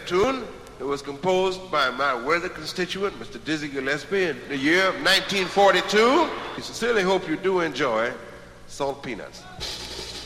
tune that was composed by my worthy constituent, Mr. Dizzy Gillespie, in the year of 1942. I sincerely hope you do enjoy Salt Peanuts.